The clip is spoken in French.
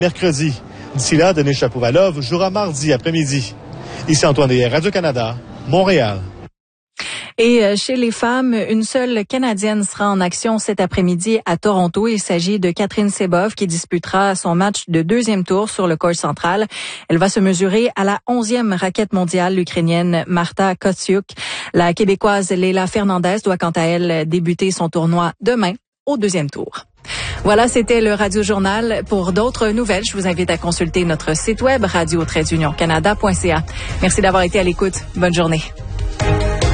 mercredi. D'ici là, Denis Shapovalov jouera mardi après-midi. Ici Antoine Desir, Radio-Canada, Montréal. Et chez les femmes, une seule Canadienne sera en action cet après-midi à Toronto. Il s'agit de Catherine Sebov qui disputera son match de deuxième tour sur le court central. Elle va se mesurer à la 11e raquette mondiale, l'Ukrainienne Marta Kostyuk. La Québécoise Leila Fernandez doit quant à elle débuter son tournoi demain au deuxième tour. Voilà, c'était le Radio Journal. Pour d'autres nouvelles, je vous invite à consulter notre site web radio-canada.ca. Merci d'avoir été à l'écoute. Bonne journée.